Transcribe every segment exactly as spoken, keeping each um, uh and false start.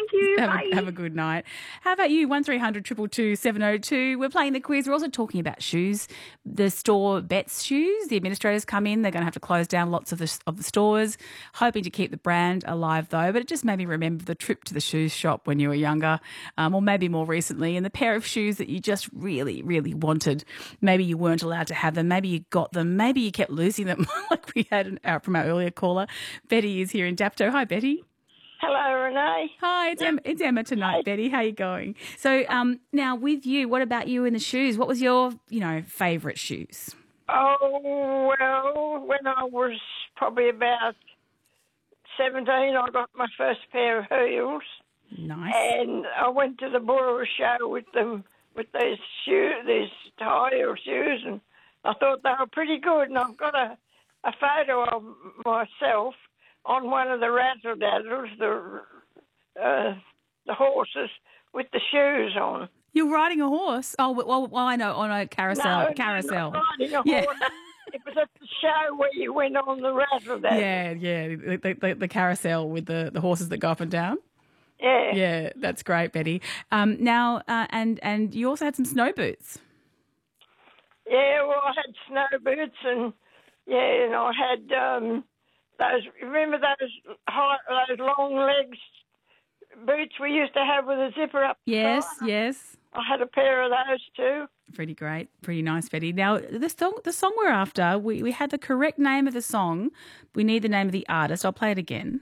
Thank you. Have Bye. a, have a good night. How about you? one three hundred two two two seven oh two. We're playing the quiz. We're also talking about shoes. The store bets shoes. The administrators come in. They're going to have to close down lots of the, of the stores, hoping to keep the brand alive, though. But it just made me remember the trip to the shoes shop when you were younger, um, or maybe more recently, and the pair of shoes that you just really, really wanted. Maybe you weren't allowed to have them. Maybe you got them. Maybe you kept losing them, like we had an, from our earlier caller. Betty is here in Dapto. Hi, Betty. Hello, Renee. Hi, it's Emma, it's Emma tonight, Hi. Betty. How you going? So um, now with you, what about you in the shoes? What was your, you know, favourite shoes? Oh, well, when I was probably about seventeen, I got my first pair of heels. Nice. And I went to the Bora show with them, with these shoes, these high heel shoes, and I thought they were pretty good. And I've got a, a photo of myself on one of the razzle dazzles, the uh, the horses with the shoes on. You're riding a horse? Oh, well, well I know, on a carousel. No, carousel. Not riding a yeah. horse. It was at the show where you went on the razzle dazzle. Yeah, yeah, the, the, the carousel with the, the horses that go up and down. Yeah. Yeah, that's great, Betty. Um, now, uh, and and you also had some snow boots. Yeah, well, I had snow boots, and yeah, and I had um, those. Remember those high, those long legs boots we used to have with a zipper up? Yes, the yes. I had a pair of those too. Pretty great, pretty nice, Betty. Now, the song, the song we're after, we we had the correct name of the song. We need the name of the artist. I'll play it again.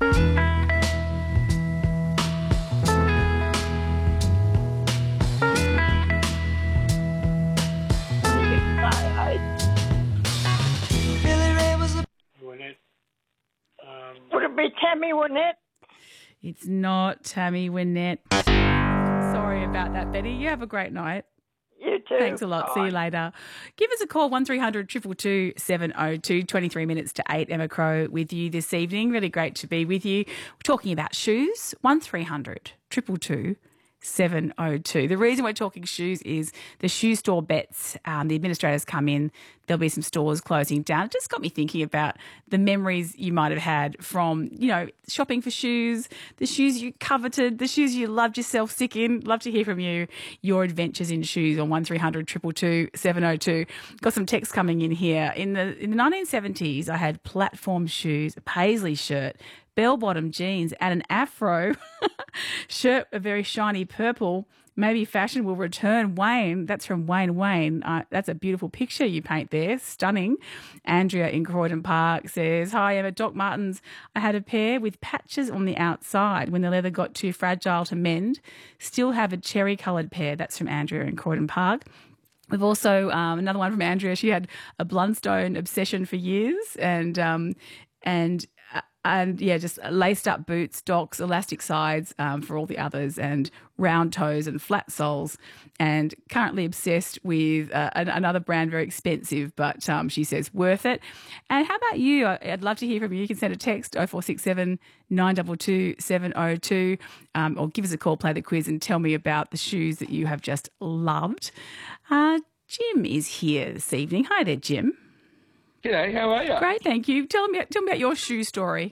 Would it be Tammy Wynette? It's not Tammy Wynette. Sorry about that, Betty. You have a great night. You too. Thanks a lot. Bye. See you later. Give us a call, one three hundred two two two seven oh two, twenty-three minutes to eight. Emma Crow with you this evening. Really great to be with you. We're talking about shoes, one three hundred two two two seven oh two. The reason we're talking shoes is the shoe store bets. Um, the administrators come in. There'll be some stores closing down. It just got me thinking about the memories you might have had from, you know, shopping for shoes, the shoes you coveted, the shoes you loved yourself sick in. Love to hear from you, your adventures in shoes on one three hundred two two two seven oh two. Got some texts coming in here. In the in the nineteen seventies, I had platform shoes, a paisley shirt, bell-bottom jeans and an afro shirt, a very shiny purple. Maybe fashion will return. Wayne, that's from Wayne Wayne. Uh, that's a beautiful picture you paint there. Stunning. Andrea in Croydon Park says, hi, Emma, Doc Martens. I had a pair with patches on the outside when the leather got too fragile to mend. Still have a cherry-coloured pair. That's from Andrea in Croydon Park. We've also, um, another one from Andrea. She had a Blundstone obsession for years and, um, and, And, yeah, just laced up boots, docks, elastic sides um, for all the others, and round toes and flat soles. And currently obsessed with uh, another brand, very expensive, but um, she says worth it. And how about you? I'd love to hear from you. You can send a text oh four six seven nine two two seven oh two um, or give us a call, play the quiz, and tell me about the shoes that you have just loved. Uh, Jim is here this evening. Hi there, Jim. G'day, how are you? Great, thank you. Tell me, tell me about your shoe story.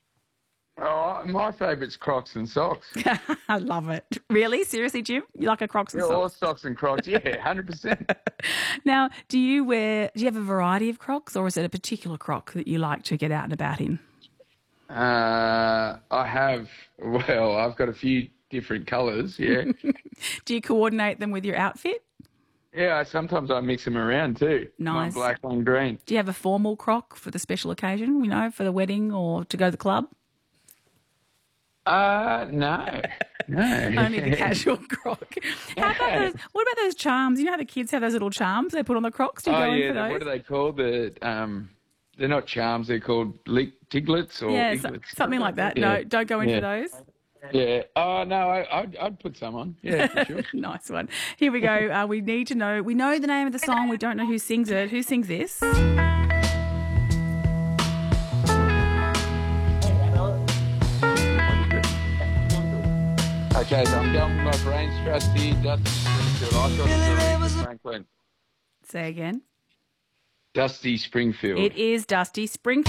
Oh, my favourite's Crocs and socks. I love it. Really? Seriously, Jim? You like a Crocs and Yeah, socks? all socks and Crocs, yeah, one hundred percent. Now, do you wear, do you have a variety of Crocs, or is it a particular Croc that you like to get out and about in? Uh, I have, well, I've got a few different colours, yeah. Do you coordinate them with your outfit? Yeah, sometimes I mix them around too. Nice. One black, one green. Do you have a formal Croc for the special occasion, you know, for the wedding or to go to the club? Uh, no. No. Only the casual Croc. How about those, what about those charms? You know how the kids have those little charms they put on the Crocs? Do you oh, go yeah, in for the, those? what are they called? The, um, they're not charms, they're called le- tiglets or yeah, so, eaglets. something like that. Yeah. No, don't go in yeah. for those. Yeah. Oh, no, I, I'd, I'd put some on. Yeah, for sure. Nice one. Here we go. Uh, we need to know, we know the name of the song. We don't know who sings it. Who sings this? Okay, so I'm going with my brains trusty, Dusty Springfield. I thought it was Aretha Franklin. Say again. Dusty Springfield. It is Dusty Springfield.